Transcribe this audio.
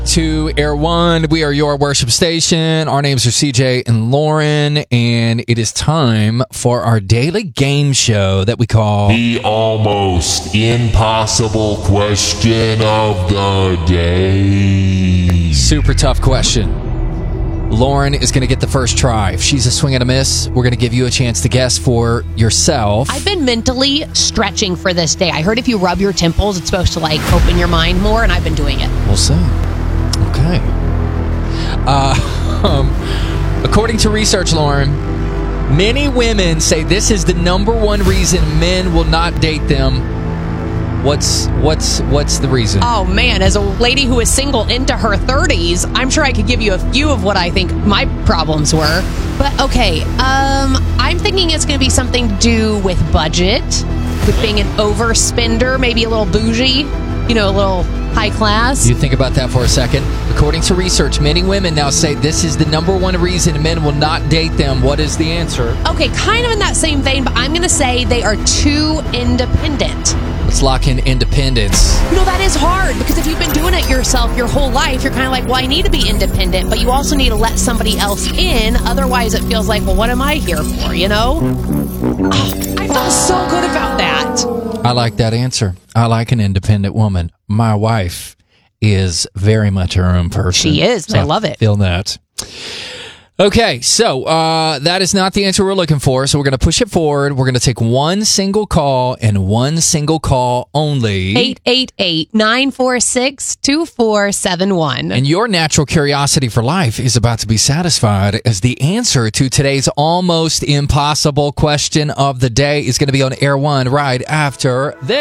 To Air One, we are your worship station. Our names are CJ and Lauren, and it is time for our daily game show that we call The Almost Impossible Question of the Day. Super Tough Question. Lauren is going to get the first try. If she's a swing and a miss, we're going to give you a chance to guess for yourself. I've been mentally stretching for this day. I heard if you rub your temples, it's supposed to open your mind more, and I've been doing it. We'll see. Okay. According to research, Lauren, many women say this is the number one reason men will not date them. What's the reason? Oh man, as a lady who is single into her 30s, I'm sure I could give you a few of what I think my problems were. But okay, I'm thinking it's going to be something to do with budget, with being an overspender, maybe a little bougie, a little high class. You think about that for a second. According to research, many women now say this is the number one reason men will not date them. What is the answer? Okay, kind of in that same vein, but I'm going to say they are too independent. Let's lock in independence. That is hard because if you've been doing it yourself your whole life, you're kind of like, well, I need to be independent, but you also need to let somebody else in. Otherwise, it feels like, well, what am I here for, Oh, I felt so good about that. I like that answer. I like an independent woman. My wife is very much her own person. She is, and I love it. Feel that. Okay, so that is not the answer we're looking for, so we're going to push it forward. We're going to take one single call and one single call only. 888-946-2471. And your natural curiosity for life is about to be satisfied as the answer to today's almost impossible question of the day is going to be on Air One right after this.